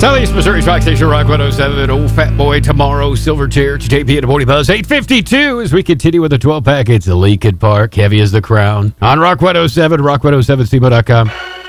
Southeast Missouri's Rock Station, Rock 107. Old Fat Boy tomorrow, Silverchair, JP at the Morning Buzz. 8:52 as we continue with the 12 pack. It's Lincoln Park, heavy as the crown. On Rock 107, rock107.com.